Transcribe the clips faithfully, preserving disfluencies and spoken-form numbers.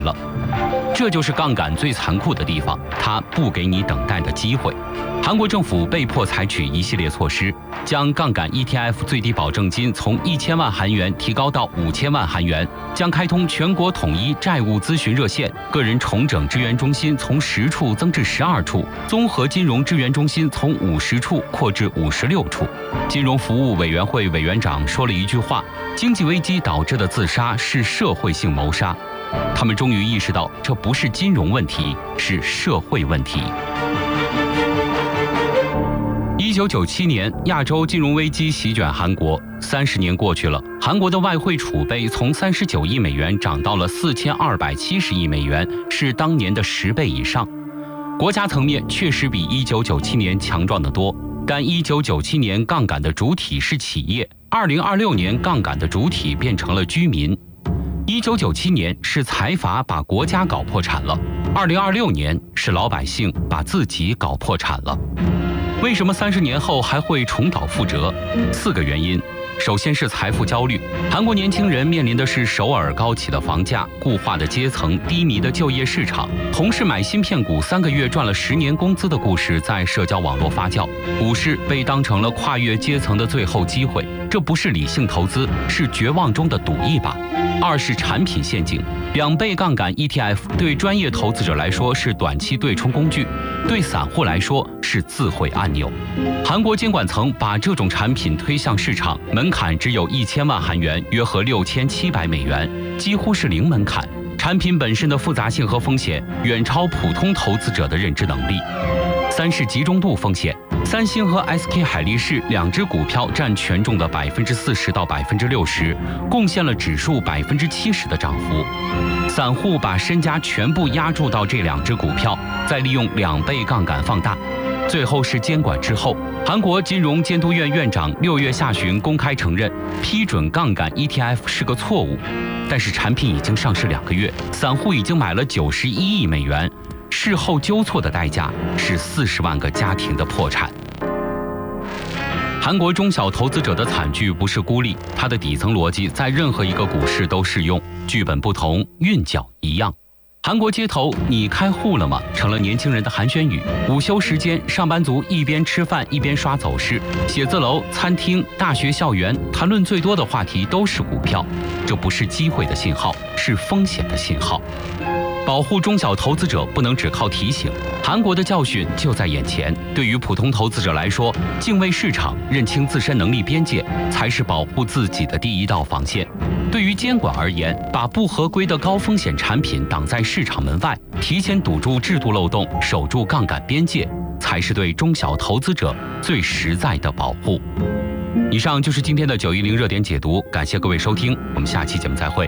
了。这就是杠杆最残酷的地方，它不给你等待的机会。韩国政府被迫采取一系列措施，将杠杆 E T F 最低保证金从一千万韩元提高到五千万韩元，将开通全国统一债务咨询热线，个人重整支援中心从十处增至十二处，综合金融支援中心从五十处扩至五十六处。金融服务委员会委员长说了一句话：经济危机导致的自杀是社会性谋杀。他们终于意识到，这不是金融问题，是社会问题。一九九七年，亚洲金融危机席卷韩国。三十年过去了，韩国的外汇储备从三十九亿美元涨到了四千二百七十亿美元，是当年的十倍以上。国家层面确实比一九九七年强壮得多，但一九九七年杠杆的主体是企业，二零二六年杠杆的主体变成了居民。一九九七年是财阀把国家搞破产了，二零二六年是老百姓把自己搞破产了。为什么三十年后还会重蹈覆辙？四个原因。首先是财富焦虑，韩国年轻人面临的是首尔高企的房价、固化的阶层、低迷的就业市场。同事买芯片股三个月赚了十年工资的故事在社交网络发酵，股市被当成了跨越阶层的最后机会。这不是理性投资，是绝望中的赌一把。二是产品陷阱，两倍杠杆 E T F 对专业投资者来说是短期对冲工具，对散户来说是自毁按钮。韩国监管层把这种产品推向市场，门槛只有一千万韩元，约合六千七百美元，几乎是零门槛。产品本身的复杂性和风险远超普通投资者的认知能力。三是集中度风险，三星和 S K 海力士两只股票占权重的百分之四十到百分之六十，贡献了指数百分之七十的涨幅。散户把身家全部押注到这两只股票，再利用两倍杠杆放大。最后是监管之后，韩国金融监督院院长六月下旬公开承认，批准杠杆 E T F 是个错误。但是产品已经上市两个月，散户已经买了九十一亿美元。事后纠错的代价是四十万个家庭的破产。韩国中小投资者的惨剧不是孤立，它的底层逻辑在任何一个股市都适用，剧本不同，韵脚一样。韩国街头“你开户了吗”成了年轻人的寒暄语。午休时间，上班族一边吃饭一边刷走势。写字楼、餐厅、大学校园，谈论最多的话题都是股票。这不是机会的信号，是风险的信号。保护中小投资者不能只靠提醒，韩国的教训就在眼前。对于普通投资者来说，敬畏市场，认清自身能力边界，才是保护自己的第一道防线。对于监管而言，把不合规的高风险产品挡在市场门外，提前堵住制度漏洞，守住杠杆边界，才是对中小投资者最实在的保护。以上就是今天的九一零热点解读，感谢各位收听，我们下期节目再会。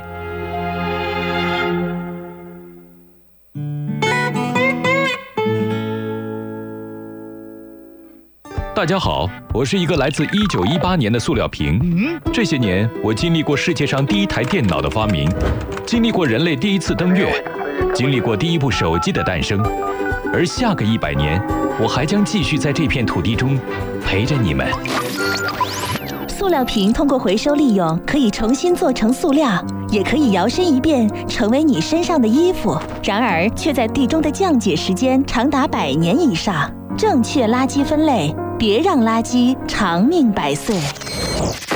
大家好，我是一个来自一九一八年的塑料瓶。这些年，我经历过世界上第一台电脑的发明，经历过人类第一次登月，经历过第一部手机的诞生。而下个一百年，我还将继续在这片土地中陪着你们。 塑料瓶通过回收利用，可以重新做成塑料，也可以摇身一变成为你身上的衣服。然而，却在地中的降解时间长达百年以上。正确垃圾分类，别让垃圾长命百岁。